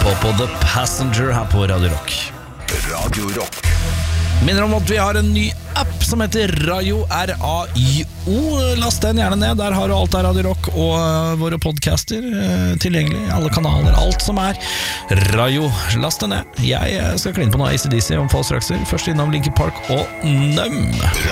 på The Passenger her på Radio Rock. Radio Rock. Minner om at vi har en ny app som heter Rayo, R-A-Y-O. Last den gjerne ned, der har du alt av Radio Rock og våre podcaster tilgjengelig, alle kanaler, alt som er Rayo. Last den ned. Jeg skal kline på noe AC/DC om få straks. Først innom Linkin Park og Numb.